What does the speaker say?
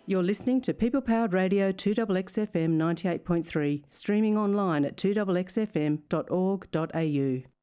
You're listening to People Powered Radio 2XXFM 98.3, streaming online at 2XXFM.org.au.